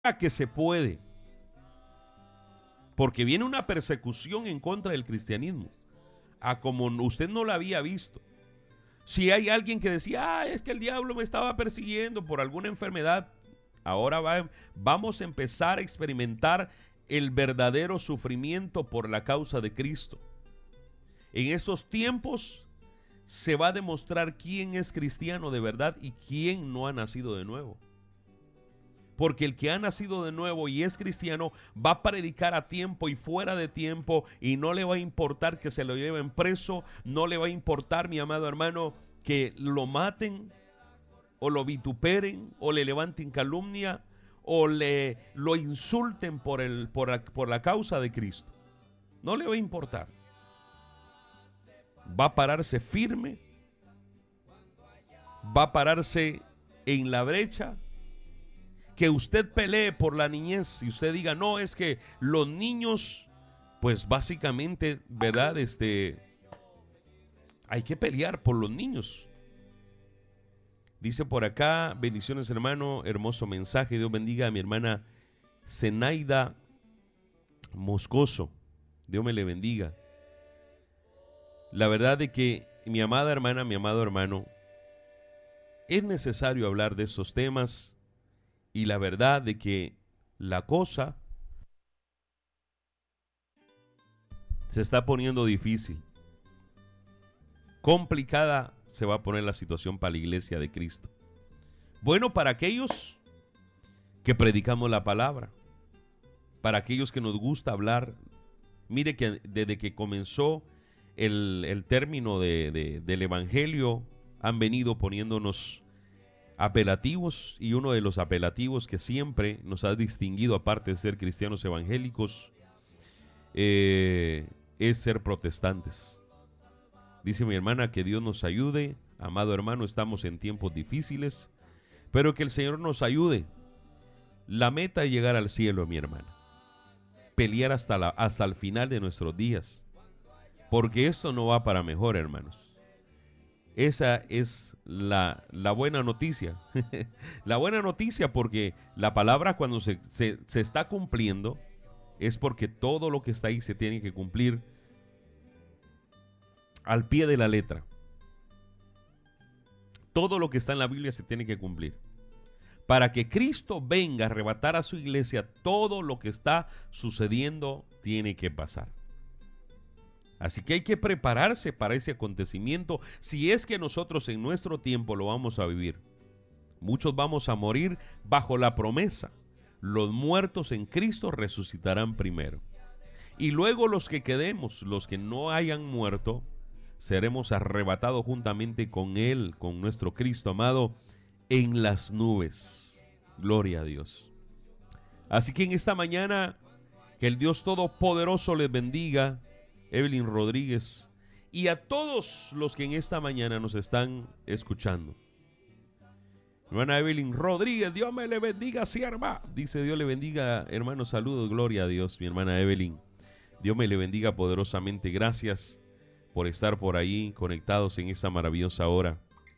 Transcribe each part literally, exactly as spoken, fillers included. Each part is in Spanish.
que se puede, porque viene una persecución en contra del cristianismo, a como usted no la había visto. Si hay alguien que decía, ah, es que el diablo me estaba persiguiendo por alguna enfermedad, ahora va, vamos a empezar a experimentar el verdadero sufrimiento por la causa de Cristo. En estos tiempos se va a demostrar quién es cristiano de verdad y quién no ha nacido de nuevo. Porque el que ha nacido de nuevo y es cristiano va a predicar a tiempo y fuera de tiempo, y no le va a importar que se lo lleven preso, no le va a importar, mi amado hermano, que lo maten o lo vituperen o le levanten calumnia o le lo insulten por, el, por, la, por la causa de Cristo. No le va a importar. Va a pararse firme, va a pararse en la brecha. Que usted pelee por la niñez y usted diga, no, es que los niños, pues básicamente, ¿verdad? Este, hay que pelear por los niños. Dice por acá, bendiciones hermano, hermoso mensaje, Dios bendiga a mi hermana Zenaida Moscoso, Dios me le bendiga. La verdad de que mi amada hermana, mi amado hermano, es necesario hablar de estos temas. Y la verdad de que la cosa se está poniendo difícil. Complicada se va a poner la situación para la iglesia de Cristo. Bueno, para aquellos que predicamos la palabra, para aquellos que nos gusta hablar, mire que desde que comenzó el, el término de, de, del Evangelio, han venido poniéndonos apelativos, y uno de los apelativos que siempre nos ha distinguido, aparte de ser cristianos evangélicos, eh, es ser protestantes. Dice mi hermana que Dios nos ayude, amado hermano, estamos en tiempos difíciles, pero que el Señor nos ayude. La meta es llegar al cielo, mi hermana, pelear hasta, la, hasta el final de nuestros días, porque esto no va para mejor, hermanos. Esa es la, la buena noticia. La buena noticia, porque la palabra cuando se, se, se está cumpliendo es porque todo lo que está ahí se tiene que cumplir al pie de la letra. Todo lo que está en la Biblia se tiene que cumplir. Para que Cristo venga a arrebatar a su iglesia, todo lo que está sucediendo tiene que pasar. Así que hay que prepararse para ese acontecimiento, si es que nosotros en nuestro tiempo lo vamos a vivir. Muchos vamos a morir bajo la promesa: los muertos en Cristo resucitarán primero. Y luego los que quedemos, los que no hayan muerto, seremos arrebatados juntamente con Él, con nuestro Cristo amado, en las nubes. Gloria a Dios. Así que en esta mañana, que el Dios Todopoderoso les bendiga, Evelyn Rodríguez, y a todos los que en esta mañana nos están escuchando. Hermana Evelyn Rodríguez, Dios me le bendiga, sierva. Dice, Dios le bendiga, hermano, saludos, gloria a Dios, mi hermana Evelyn. Dios me le bendiga poderosamente. Gracias por estar por ahí conectados en esta maravillosa hora.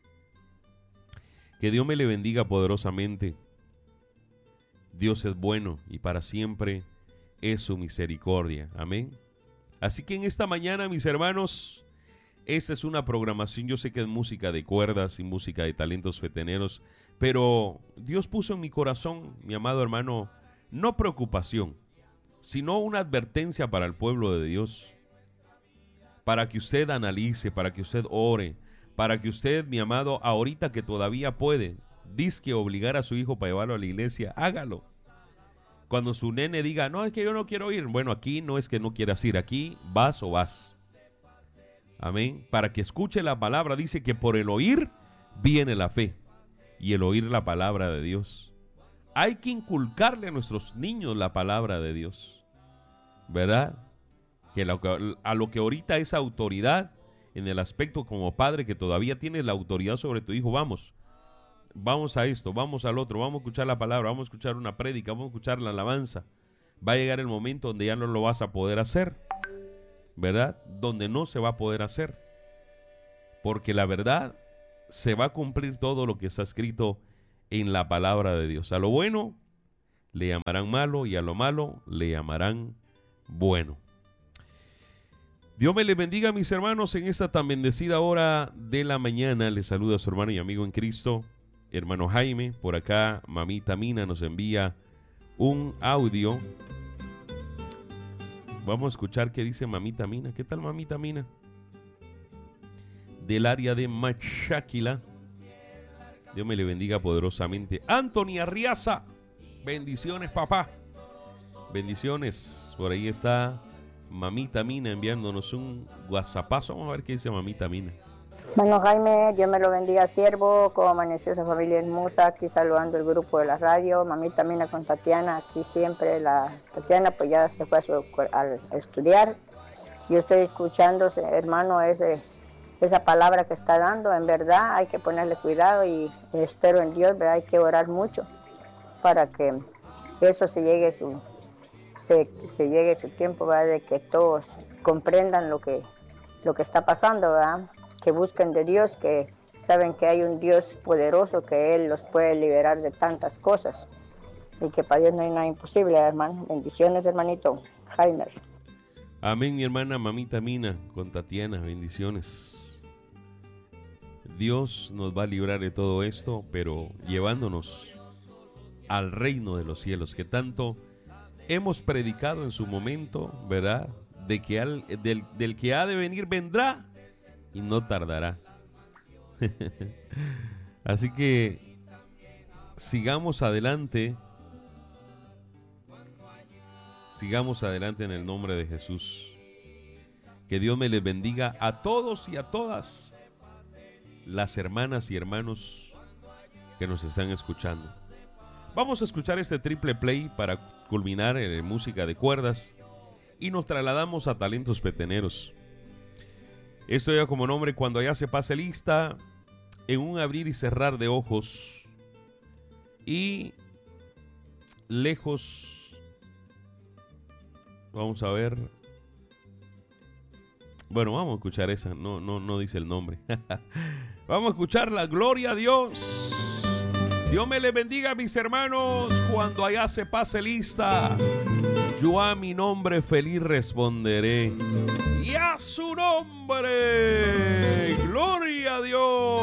Que Dios me le bendiga poderosamente. Dios es bueno y para siempre es su misericordia. Amén. Así que en esta mañana, mis hermanos, esta es una programación, yo sé que es música de cuerdas y música de talentos feteneros, pero Dios puso en mi corazón, mi amado hermano, no preocupación, sino una advertencia para el pueblo de Dios, para que usted analice, para que usted ore, para que usted, mi amado, ahorita que todavía puede, dizque obligar a su hijo para llevarlo a la iglesia, hágalo. Cuando su nene diga, no, es que yo no quiero ir, bueno, aquí no es que no quieras ir, aquí vas o vas. Amén. Para que escuche la palabra, dice que por el oír viene la fe, y el oír la palabra de Dios. Hay que inculcarle a nuestros niños la palabra de Dios, ¿verdad? Que a lo que ahorita es autoridad, en el aspecto como padre que todavía tienes la autoridad sobre tu hijo, vamos. Vamos a esto, vamos al otro, vamos a escuchar la palabra, vamos a escuchar una prédica, vamos a escuchar la alabanza. Va a llegar el momento donde ya no lo vas a poder hacer, ¿verdad? Donde no se va a poder hacer. Porque la verdad, se va a cumplir todo lo que está escrito en la palabra de Dios. A lo bueno le llamarán malo, y a lo malo le llamarán bueno. Dios me les bendiga, mis hermanos, en esta tan bendecida hora de la mañana. Les saluda a su hermano y amigo en Cristo, hermano Jaime. Por acá, mamita Mina nos envía un audio. Vamos a escuchar qué dice mamita Mina. ¿Qué tal, mamita Mina? Del área de Machaquila. Dios me le bendiga poderosamente. Anthony Arriaza, bendiciones, papá. Bendiciones. Por ahí está mamita Mina enviándonos un whatsappazo. Vamos a ver qué dice mamita Mina. Bueno, Jaime, Dios me lo bendiga, siervo. Como amaneció esa familia hermosa, aquí saludando el grupo de la radio. Mamita Mina con Tatiana, aquí siempre. La Tatiana pues ya se fue a, su, a, a estudiar. Yo estoy escuchando, hermano, ese... esa palabra que está dando. En verdad hay que ponerle cuidado y espero en Dios, ¿verdad? Hay que orar mucho para que eso se llegue su se, se llegue su tiempo, ¿verdad? De que todos comprendan lo que lo que está pasando, ¿verdad? Que busquen de Dios, que saben que hay un Dios poderoso, que Él los puede liberar de tantas cosas y que para Dios no hay nada imposible, hermano. Bendiciones, hermanito Jaime. Amén, mi hermana mamita Mina con Tatiana, bendiciones. Dios nos va a librar de todo esto, pero llevándonos al reino de los cielos, que tanto hemos predicado en su momento, ¿verdad? De que al, del, del que ha de venir vendrá y no tardará. Así que sigamos adelante, sigamos adelante en el nombre de Jesús. Que Dios me les bendiga a todos y a todas las hermanas y hermanos que nos están escuchando. Vamos a escuchar este triple play para culminar en música de cuerdas y nos trasladamos a Talentos Peteneros. Esto ya como nombre: cuando allá se pase lista, en un abrir y cerrar de ojos, y lejos. Vamos a ver. Bueno, vamos a escuchar esa, no, no, no dice el nombre. Vamos a escuchar la gloria a Dios. Dios me le bendiga, mis hermanos. Cuando allá se pase lista, yo a mi nombre feliz responderé. Y a su nombre, gloria a Dios.